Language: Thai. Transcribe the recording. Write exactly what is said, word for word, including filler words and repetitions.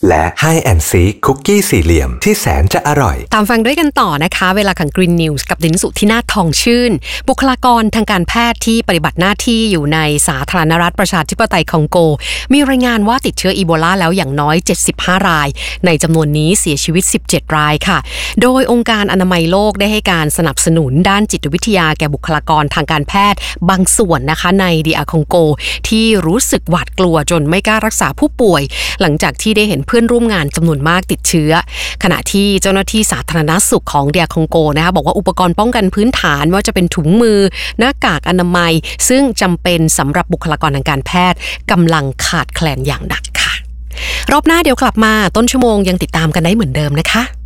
และ Hide and Seek คุกกี้สี่เหลี่ยมที่แสนจะอร่อยตามฟังด้วยกันต่อนะคะเวลาของ Green News กับดินสุธินาถทองชื่นบุคลากรทางการแพทย์ที่ปฏิบัติหน้าที่อยู่ในสาธารณรัฐประชาธิปไตยคองโกมีรายงานว่าติดเชื้ออีโบลาแล้วอย่างน้อยเจ็ดสิบห้ารายในจำนวนนี้เสียชีวิตสิบเจ็ดรายค่ะโดยองค์การอนามัยโลกได้ให้การสนับสนุนด้านจิตวิทยาแก่บุคลากรทางการแพทย์บางส่วนนะคะในดีอาร์คองโกที่รู้สึกหวาดกลัวจนไม่กล้ารักษาผู้ป่วยหลังจากที่ได้เห็นเพื่อนร่วมงานจำนวนมากติดเชื้อขณะที่เจ้าหน้าที่สาธารณสุขของดีอาร์คองโกนะคะบอกว่าอุปกรณ์ป้องกันพื้นฐานว่าจะเป็นถุงมือหน้ากากอนามัยซึ่งจำเป็นสำหรับบุคลากรทางการแพทย์กำลังขาดแคลนอย่างหนักค่ะรอบหน้าเดี๋ยวกลับมาต้นชั่วโมงยังติดตามกันได้เหมือนเดิมนะคะ